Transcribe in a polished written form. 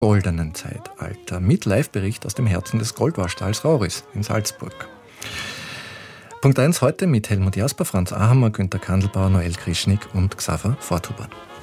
goldenen Zeitalter mit Live-Bericht aus dem Herzen des Goldwaschtals Rauris in Salzburg. Punkt 1 heute mit Helmut Jasper, Franz Ahammer, Günter Kandelbauer, Noel Krischnik und Xaver Forthuber.